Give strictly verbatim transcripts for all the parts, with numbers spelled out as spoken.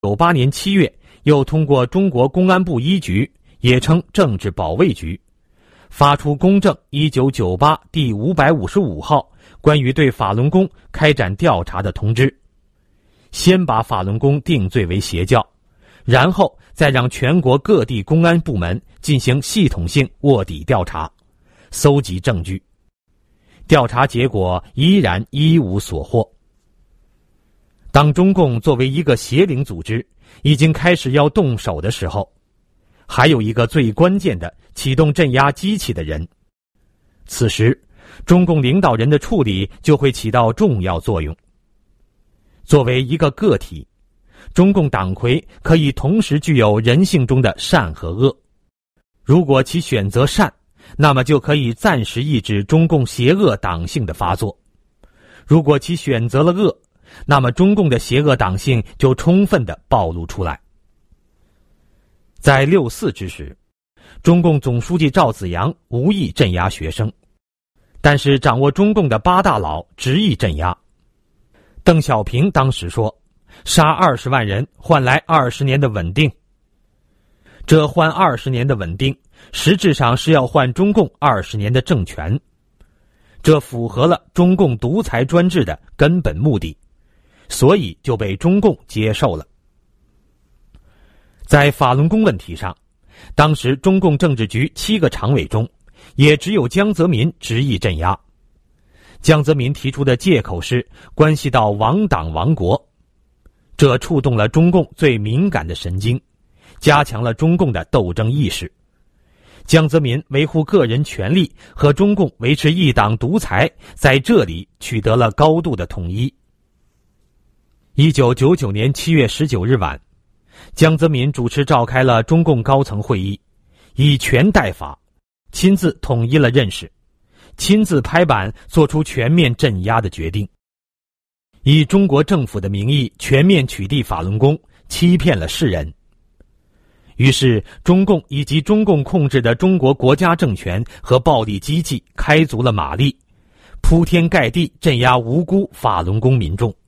九八年七月，又通过中国公安部一局，也称政治保卫局，发出公政一九九八第五百五十五号关于对法轮功开展调查的通知，先把法轮功定罪为邪教，然后再让全国各地公安部门进行系统性卧底调查，搜集证据。调查结果依然一无所获。当中共作为一个邪灵组织已经开始要动手的时候，还有一个最关键的启动镇压机器的人，此时中共领导人的处理就会起到重要作用。作为一个个体，中共党魁可以同时具有人性中的善和恶。如果其选择善，那么就可以暂时抑制中共邪恶党性的发作；如果其选择了恶，那么中共的邪恶党性就充分地暴露出来。在六四之时，中共总书记赵紫阳无意镇压学生，但是掌握中共的八大佬执意镇压。邓小平当时说，杀二十万人换来二十年的稳定。这换二十年的稳定，实质上是要换中共二十年的政权，这符合了中共独裁专制的根本目的，所以就被中共接受了。在法轮功问题上，当时中共政治局七个常委中，也只有江泽民执意镇压。江泽民提出的借口是关系到亡党亡国，这触动了中共最敏感的神经，加强了中共的斗争意识。江泽民维护个人权利和中共维持一党独裁，在这里取得了高度的统一。一九九九年七月十九日晚，江泽民主持召开了中共高层会议，以权代法，亲自统一了认识，亲自拍板做出全面镇压的决定，以中国政府的名义全面取缔法轮功，欺骗了世人。于是中共以及中共控制的中国国家政权和暴力机器开足了马力，铺天盖地镇压无辜法轮功民众。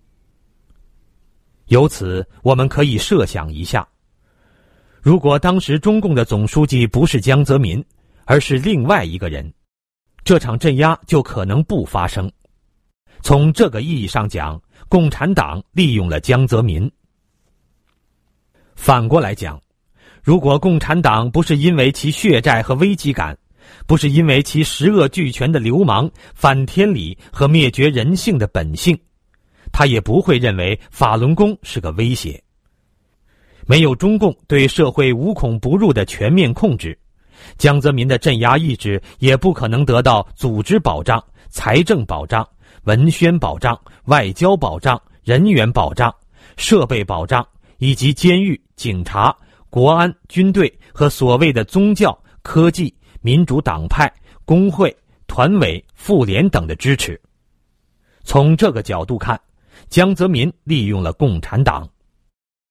由此我们可以设想一下，如果当时中共的总书记不是江泽民，而是另外一个人，这场镇压就可能不发生。从这个意义上讲，共产党利用了江泽民。反过来讲，如果共产党不是因为其血债和危机感，不是因为其十恶俱全的流氓、反天理和灭绝人性的本性，他也不会认为法轮功是个威胁。没有中共对社会无孔不入的全面控制，江泽民的镇压意志也不可能得到组织保障、财政保障、文宣保障、外交保障、人员保障、设备保障，以及监狱、警察、国安、军队和所谓的宗教、科技、民主党派、工会、团委、妇联等的支持。从这个角度看，江泽民利用了共产党。